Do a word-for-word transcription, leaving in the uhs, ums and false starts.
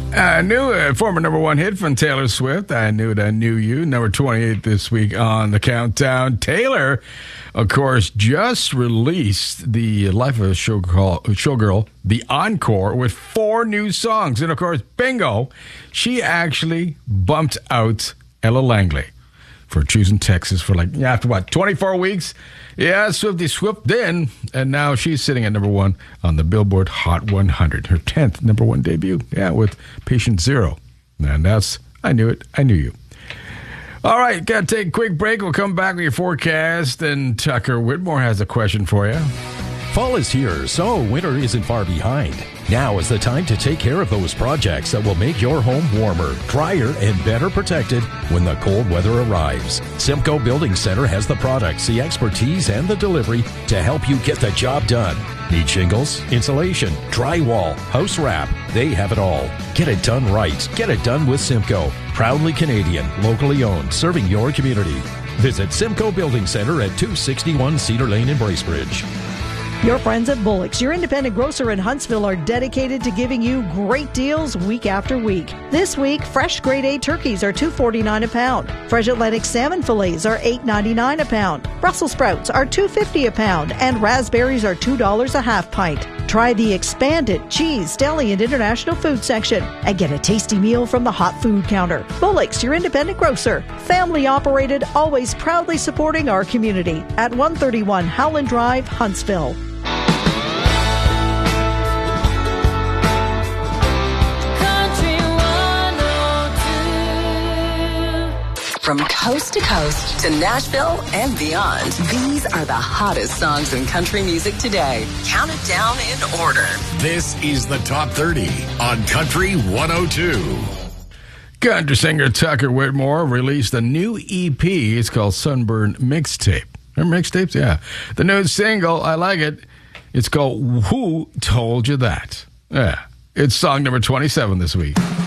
I knew it. Former number one hit from Taylor Swift. I Knew It, I Knew You. Number twenty-eight this week on the countdown. Taylor, of course, just released the Life of a Showgirl, Showgirl, the Encore, with four new songs. And, of course, bingo, she actually bumped out Ella Langley for choosing Texas for like, yeah, after what, twenty-four weeks? Yeah, Swifty swooped in, and now she's sitting at number one on the Billboard Hot one hundred. Her tenth number one debut, yeah, with Patient Zero. And that's I Knew It, I Knew You. All right, got to take a quick break. We'll come back with your forecast, and Tucker Whitmore has a question for you. Fall is here, so winter isn't far behind. Now is the time to take care of those projects that will make your home warmer, drier, and better protected when the cold weather arrives. Simcoe Building Center has the products, the expertise, and the delivery to help you get the job done. Need shingles, insulation, drywall, house wrap? They have it all. Get it done right. Get it done with Simcoe. Proudly Canadian, locally owned, serving your community. Visit Simcoe Building Center at two sixty-one Cedar Lane in Bracebridge. Your friends at Bullock's, your independent grocer in Huntsville, are dedicated to giving you great deals week after week. This week, fresh grade A turkeys are two forty-nine a pound. Fresh Atlantic salmon fillets are eight ninety-nine a pound. Brussels sprouts are two fifty a pound, and raspberries are two dollars a half pint. Try the expanded cheese, deli, and international food section and get a tasty meal from the hot food counter. Bullock's, your independent grocer. Family operated, always proudly supporting our community at one thirty-one Howland Drive, Huntsville. From coast to coast to Nashville and beyond, these are the hottest songs in country music today. Count it down in order. This is the Top thirty on Country one oh two. Country singer Tucker Whitmore released a new E P. It's called Sunburn Mixtape. Remember mixtapes? Yeah. The new single, I like it. It's called Who Told You That? Yeah. It's song number twenty-seven this week.